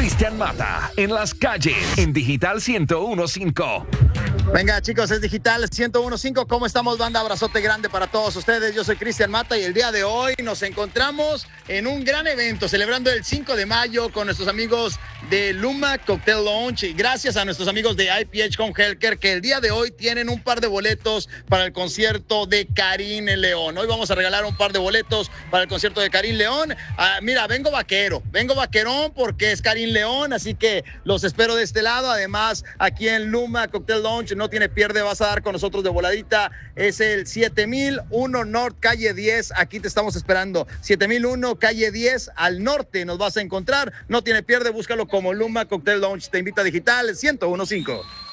Cristian Mata en las calles en Digital 101.5. Venga, chicos, es Digital 101.5. ¿Cómo estamos, banda? Abrazote grande para todos ustedes. Yo soy Cristian Mata y el día de hoy nos encontramos en un gran evento celebrando el 5 de mayo con nuestros amigos de Luma Cocktail Lounge y gracias a nuestros amigos de IPH Home Healthcare que el día de hoy tienen un par de boletos para el concierto de Karim León. Hoy vamos a regalar un par de boletos para el concierto de Karim León. Mira, vengo vaquerón porque es Karim León, así que los espero de este lado. Además, aquí en Luma Cocktail Lounge no tiene pierde, vas a dar con nosotros de voladita. Es el 7001 North, calle 10. Aquí te estamos esperando. 7001, calle 10, al norte nos vas a encontrar. No tiene pierde, búscalo como Luma Cocktail Lounge. Te invita Digital 101.5.